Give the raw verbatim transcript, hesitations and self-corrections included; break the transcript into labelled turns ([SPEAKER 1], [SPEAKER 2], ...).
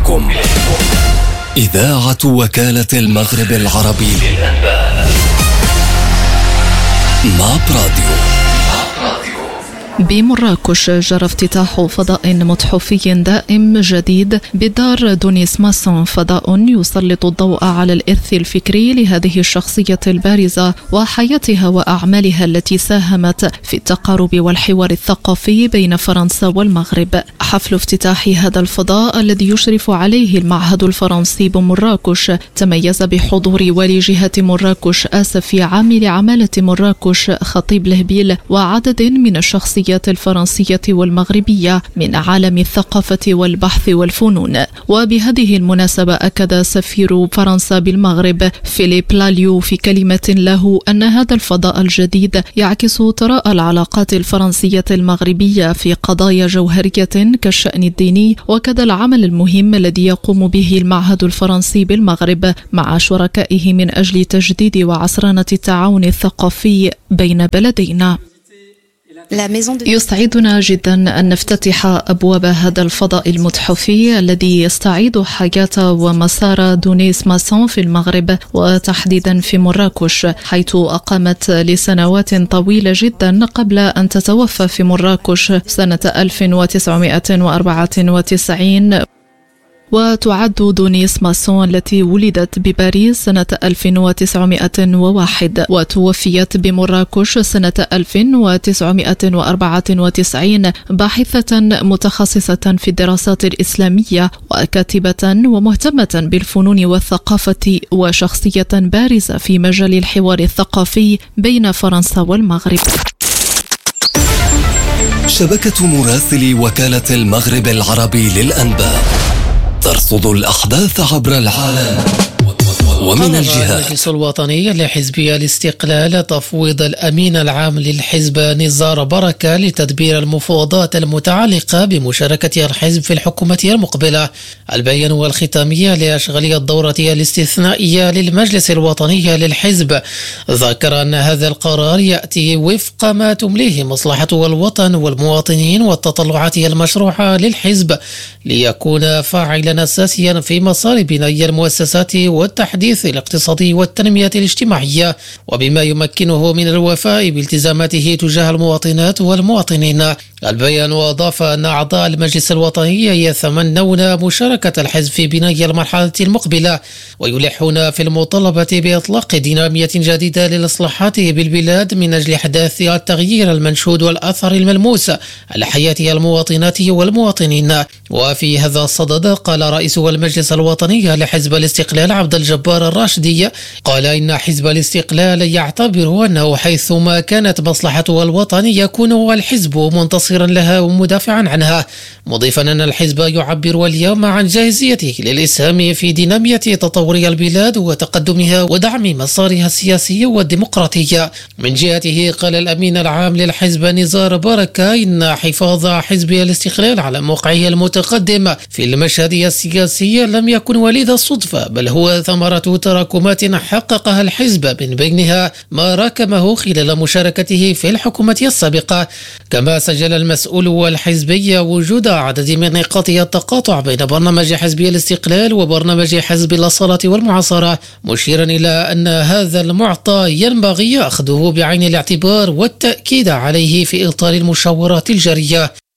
[SPEAKER 1] إليكم إذاعة وكالة المغرب العربي للأنباء. ماب راديو.
[SPEAKER 2] بمراكش جرى افتتاح فضاء متحفي دائم جديد بدار دونيس ماسون، فضاء يسلط الضوء على الإرث الفكري لهذه الشخصية البارزة وحياتها وأعمالها التي ساهمت في التقارب والحوار الثقافي بين فرنسا والمغرب. حفل افتتاح هذا الفضاء الذي يشرف عليه المعهد الفرنسي بمراكش تميز بحضور والي جهة مراكش آسفي، عامل عمالة مراكش خطيب لهبيل، وعدد من الشخصيات الفرنسية والمغربية من عالم الثقافة والبحث والفنون. وبهذه المناسبة أكد سفير فرنسا بالمغرب فيليب لاليو في كلمة له أن هذا الفضاء الجديد يعكس ثراء العلاقات الفرنسية المغربية في قضايا جوهرية كالشأن الديني، وكذا العمل المهم الذي يقوم به المعهد الفرنسي بالمغرب مع شركائه من أجل تجديد وعصرنة التعاون الثقافي بين بلدينا. يسعدنا جدا أن نفتتح أبواب هذا الفضاء المتحفي الذي يستعيد حياة ومسار دونيس ماسون في المغرب وتحديدا في مراكش، حيث أقامت لسنوات طويلة جدا قبل أن تتوفى في مراكش سنة ألف وتسعمائة وأربعة وتسعين. وتعد دونيس ماسون التي ولدت بباريس سنة ألف وتسعمائة وواحد وتوفيت بمراكش سنة ألف وتسعمائة وأربعة وتسعين، باحثة متخصصة في الدراسات الإسلامية وكاتبة ومهتمة بالفنون والثقافة وشخصية بارزة في مجال الحوار الثقافي بين فرنسا والمغرب.
[SPEAKER 1] شبكة مراسلي وكالة المغرب العربي للأنباء ترصد الأحداث عبر العالم ومن الجهات.
[SPEAKER 3] المجلس الوطني لحزب الاستقلال تفويض الأمين العام للحزب نزار بركة لتدبير المفاوضات المتعلقة بمشاركة الحزب في الحكومة المقبلة. البيان والختامية لأشغالية الدورة الاستثنائية للمجلس الوطني للحزب ذكر أن هذا القرار يأتي وفق ما تمليه مصلحة الوطن والمواطنين والتطلعات المشروعة للحزب ليكون فاعلا أساسيا في مسار بناء المؤسسات والتحديث الاقتصادي والتنمية الاجتماعية، وبما يمكنه من الوفاء بالتزاماته تجاه المواطنات والمواطنين. البيان أضاف أن أعضاء المجلس الوطني يتمنون مشاركة الحزب في بناء المرحلة المقبلة ويلحون في المطالبة بإطلاق دينامية جديدة للإصلاحات بالبلاد من أجل إحداث التغيير المنشود والأثر الملموس على حياة المواطنات والمواطنين. وفي هذا الصدد قال رئيس المجلس الوطني لحزب الاستقلال عبد الجبار الراشدي قال إن حزب الاستقلال يعتبر أنه حيثما كانت مصلحة الوطن يكون الحزب منتصرا لها ومدافعا عنها، مضيفا أن الحزب يعبر اليوم عن جاهزيته للإسهام في دينامية تطور البلاد وتقدمها ودعم مسارها السياسي والديمقراطي. من جهته قال الأمين العام للحزب نزار بركة إن حفاظ حزب الاستقلال على موقعه المتقدم في المشهد السياسي لم يكن وليد الصدفة، بل هو ثمرة تراكمات حققها الحزب من بينها ما راكمه خلال مشاركته في الحكومة السابقة. كما سجل المسؤول الحزبي وجود عدد من نقاط التقاطع بين برنامج حزب الاستقلال وبرنامج حزب الأصالة والمعاصرة، مشيرا إلى أن هذا المعطى ينبغي أخذه بعين الاعتبار والتأكيد عليه في إطار المشاورات الجارية.